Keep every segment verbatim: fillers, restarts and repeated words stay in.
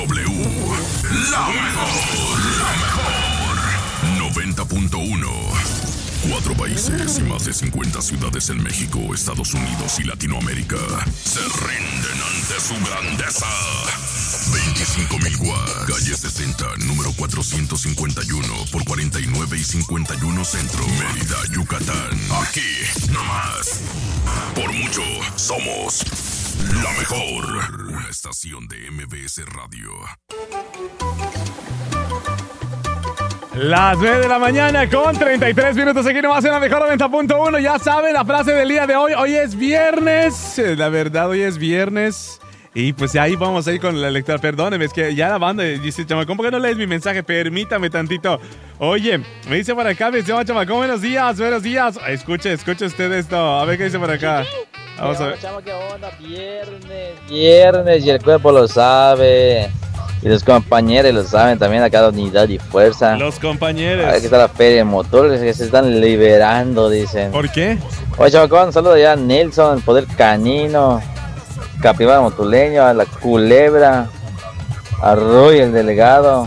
W, la mejor, la mejor. noventa punto uno. Cuatro países y más de cincuenta ciudades en México, Estados Unidos y Latinoamérica se rinden ante su grandeza. veinticinco mil watts, calle sesenta, número cuatrocientos cincuenta y uno por cuarenta y nueve y cincuenta y uno Centro, Mérida, Yucatán. Aquí, nomás. Por mucho, somos la mejor. Una estación de M B S Radio. Las nueve de la mañana con treinta y tres minutos aquí nomás en la mejor noventa punto uno. Ya saben la frase del día de hoy. Hoy es viernes. La verdad, hoy es viernes. Y pues ahí vamos a ir con la lectura. Perdóneme, es que ya la banda dice, chamacón, ¿por qué no lees mi mensaje? Permítame tantito. Oye, me dice por acá, me llama chamacón, buenos días, buenos días. Escuche, escuche usted esto. A ver qué dice por acá. Vamos a ver. Chama, ¿qué onda? Viernes, viernes y el cuerpo lo sabe. Y los compañeros lo saben también, acá de Unidad y Fuerza. Los compañeros. Aquí está la feria de motores que se están liberando, dicen. ¿Por qué? Oye, chamacón, un saludo allá a Nelson, el Poder Canino, Capibara Motuleño, a la Culebra, a Roy el Delegado,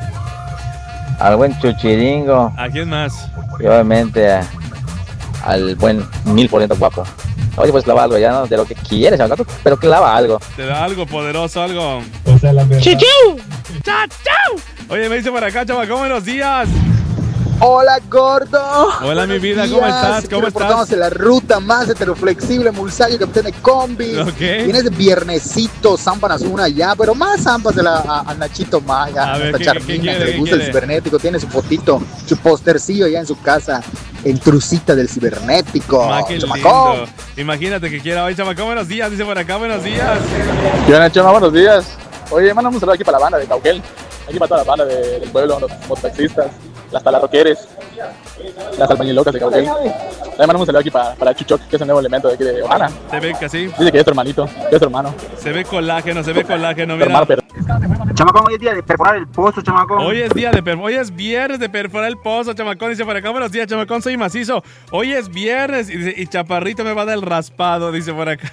al buen Chuchiringo. ¿A quién más? Y obviamente a, al buen Mil por ciento guapo. Oye, pues clava algo ya, ¿no? De lo que quieres, chamacón, pero clava algo. Te da algo poderoso, algo. O sea, la verdad. ¡Chichu! ¡Chau, chau! Oye, me dice por acá, chamacón, buenos días. Hola, gordo. Hola, mi vida, ¿cómo estás? ¿Cómo estás? En la ruta más heteroflexible, Mulsayo, capitán de combi. Ok. Tienes de viernesito, Zampanas una ya, pero más zampas de la a, a Nachito Maya, A ver, a ¿qué- Charmina, qué quiere, que le qué gusta el quiere? cibernético, tiene su fotito, su postercillo ya en su casa, en trucita del cibernético. Ma, qué Chamacón. lindo. Imagínate que quiera hoy, chamacón, buenos días, dice por acá, buenos días. ¿Qué onda, Chema? Buenos días. Oye, mandamos un saludo aquí para la banda de Cauquel. Aquí para toda la banda de- del pueblo, los mototaxistas, las talarroqueres, las albañilocas de Cauquel. También mandamos un saludo aquí para, para Chuchoc, que es el nuevo elemento de aquí de Ohana. Se ve que así, Dice que es tu hermanito, que es tu hermano. se ve colágeno, se ve colágeno, Tu mira. hermano, pero Chamacón, hoy es día de perforar el pozo, chamacón. Hoy es día de per- hoy es viernes de perforar el pozo, chamacón, dice por acá, buenos días, chamacón, soy macizo. Hoy es viernes y, dice, y Chaparrito me va a dar el raspado, dice por acá.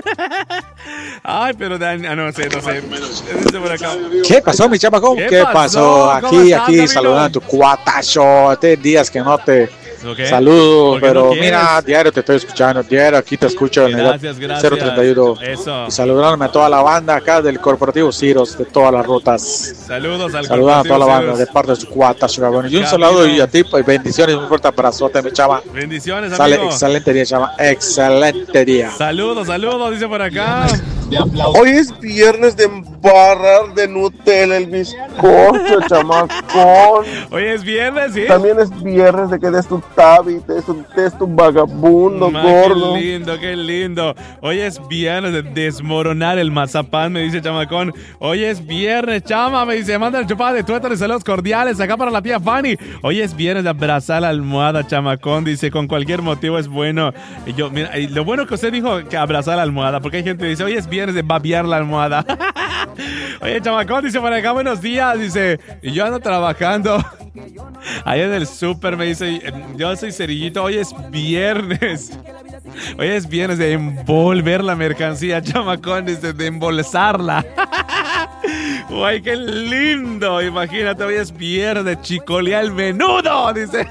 Ay, pero Dan- ah, no sé, no sé. Dice por acá. ¿Qué pasó, mi chamacón? ¿Qué ¿Qué, pasó? pasó? ¿Cómo Aquí, estás, aquí, Camilo? saludando a tu cuatacho. Este días que no te Ok. saludo, ¿Por qué pero no quieres? mira, diario te estoy escuchando, diario aquí te escucho en Gracias, el gracias. cero treinta y uno. Eso. Y saludándome a toda la banda acá del Corporativo Ciros, de todas las rutas. Saludos al Saludando a toda la banda Corporativo de parte de su cuatacho, cabrón. Y un Camilo. saludo y a ti, pues bendiciones, un fuerte abrazote, mi chava. Ciros. Bendiciones, Sale, amigo. excelente día, chava. Excelente día. Saludos, saludos, dice por acá. Hoy es viernes de embarrar de Nutella el bizcocho, chamacón. Hoy es viernes, ¿sí? También es viernes de que des tu tabi, des tu, des tu vagabundo, Ma, gordo. Qué lindo, qué lindo. Hoy es viernes de desmoronar el mazapán, me dice chamacón. Hoy es viernes, chama, me dice, manda el chupada de tuétano y saludos cordiales acá para la tía Fanny. Hoy es viernes de abrazar la almohada, chamacón, dice, con cualquier motivo es bueno. Y yo, mira, y lo bueno que usted dijo que abrazar la almohada, porque hay gente que dice, hoy es viernes de babear la almohada. Oye, chamacón, dice por acá, buenos días, dice, y yo ando trabajando. Ahí en el súper me dice, yo soy cerillito, hoy es viernes. Hoy es viernes de envolver la mercancía, chamacón, dice, de embolsarla. Uy, qué lindo. Imagínate, hoy es viernes de chicolear el menudo, dice.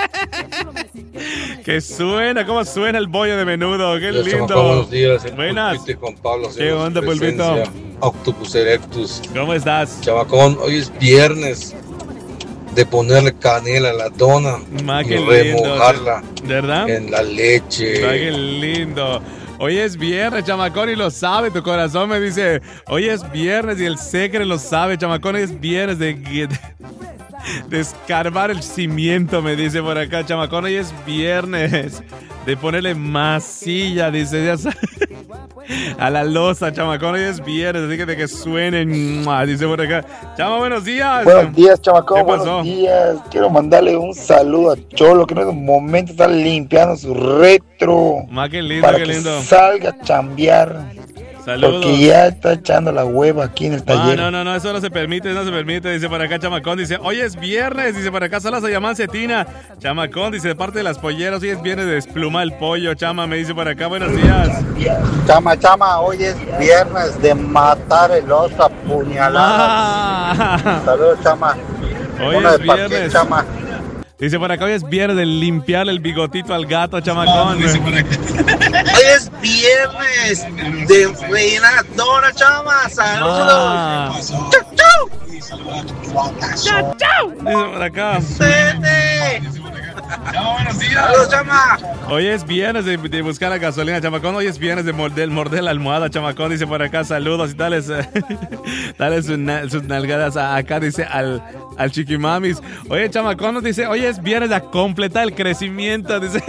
Que suena, cómo suena el bollo de menudo, qué Hola, lindo. chamacón, buenos días. El Buenas. Pulpito Juan Pablo, ¿Qué hacemos onda, presencia. Pulpito? Octopus erectus. ¿Cómo estás? Chamacón, hoy es viernes de ponerle canela a la dona Ma, y qué lindo. remojarla ¿Verdad? en la leche. Ay, qué lindo. Hoy es viernes, chamacón, y lo sabe. Tu corazón me dice, hoy es viernes y el secre lo sabe, chamacón. Hoy es viernes de, de, de escarbar el cimiento, me dice por acá, chamacón. Hoy es viernes de ponerle masilla, dice, ya sabes, a la loza, chamacón. Hoy es viernes, así que de que suenen, ¡mua! Dice por acá. Chama, buenos días. Buenos días, chamacón, ¿Qué pasó? buenos días. Quiero mandarle un saludo a Cholo, que en estos momentos está limpiando su retro Ma, qué lindo, para qué que lindo. salga a chambear Saludos. Porque ya está echando la hueva aquí en el Ah, taller. no, no, no, eso no se permite, no se permite. Dice por acá Chamacón, dice, hoy es viernes. Dice por acá, salas a llamar Cetina. Chamacón, dice, de parte de las polleras, hoy es viernes de despluma el pollo. Chama, me dice por acá, buenos días. Chama, chama, hoy es viernes de matar el oso a puñaladas. Ah. Saludos, chama. Hoy Uno es de Parquet, viernes. chama. Dice por acá, hoy es viernes de limpiarle el bigotito al gato, Chamacón. Dice por acá. Hoy es viernes de freír dona, chama. Saludos. Ah. Chau, chau. Chau, chau. Dice por acá. Vete. Saludos, chama. Hoy es viernes de, de buscar la gasolina, Chamacón. Hoy es viernes de morder, morder la almohada, Chamacón. Dice por acá, saludos y tales, eh, tales sus, na- sus nalgadas a- acá, dice al, al Chiquimamis. Oye, Chamacón nos dice, hoy es viernes de completar el crecimiento, dice.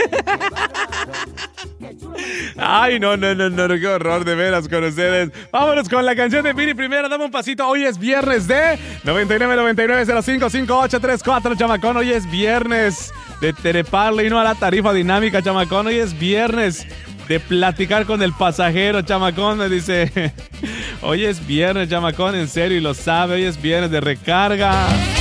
Ay, no, no, no, no, qué horror de veras con ustedes. Vámonos con la canción de Vini primero, dame un pasito. Hoy es viernes de noventa y nueve noventa y nueve cero cinco cinco ocho tres cuatro, Chamacón. Hoy es viernes de treparle y no a la tarifa dinámica, Chamacón. Hoy es viernes de platicar con el pasajero, Chamacón. Me dice, hoy es viernes, Chamacón, en serio, y lo sabe. Hoy es viernes de recarga.